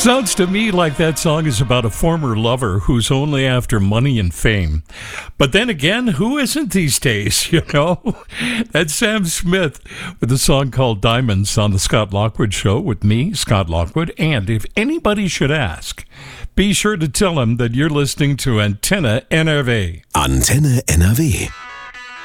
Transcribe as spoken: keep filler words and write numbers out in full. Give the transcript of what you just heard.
Sounds to me like that song is about a former lover who's only after money and fame. But then again, who isn't these days, you know? That's Sam Smith with a song called Diamonds on the Scott Lockwood Show with me, Scott Lockwood. And if anybody should ask, be sure to tell them that you're listening to Antenne N R W. Antenne N R W.